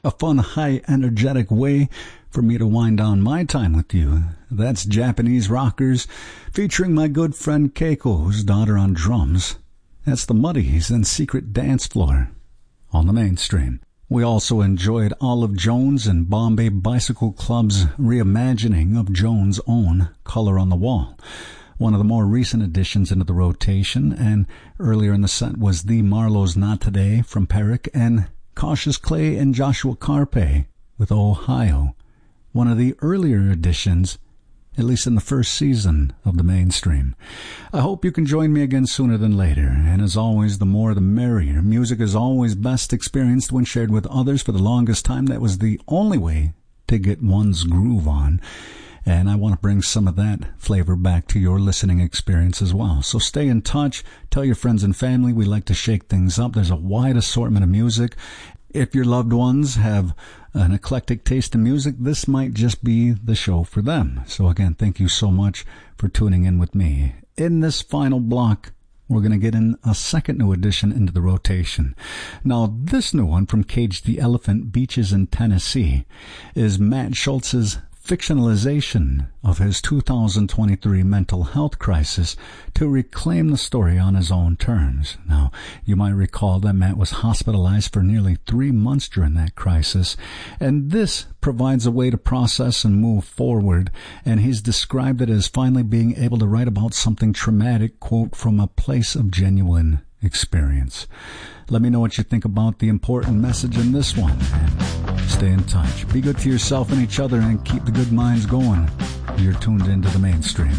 a fun, high, energetic way for me to wind down my time with you. That's Japanese Rockers, featuring my good friend Keiko, whose daughter on drums. That's the Muddies and Secret Dance Floor on the Mainstream. We also enjoyed Olive Jones and Bombay Bicycle Club's reimagining of Jones' own Color on the Wall, one of the more recent additions into the rotation, and earlier in the set was The Marlowe's Not Today from Perrick, and Cautious Clay and Joshua Carpe with Ohio, one of the earlier additions, at least in the first season of the Mainstream. I hope you can join me again sooner than later, and as always, the more the merrier. Music is always best experienced when shared with others. For the longest time, that was the only way to get one's groove on, and I want to bring some of that flavor back to your listening experience as well. So stay in touch, tell your friends and family. We like to shake things up. There's a wide assortment of music. If your loved ones have an eclectic taste in music, this might just be the show for them. So again, thank you so much for tuning in with me. In this final block, we're going to get in a second new addition into the rotation. Now, this new one from Cage the Elephant, Beaches in Tennessee, is Matt Schultz's fictionalization of his 2023 mental health crisis to reclaim the story on his own terms. Now, you might recall that Matt was hospitalized for nearly 3 months during that crisis, and this provides a way to process and move forward, and he's described it as finally being able to write about something traumatic, quote, from a place of genuine experience. Let me know what you think about the important message in this one, and stay in touch. Be good to yourself and each other, and keep the good minds going. You're tuned into the Mainstream.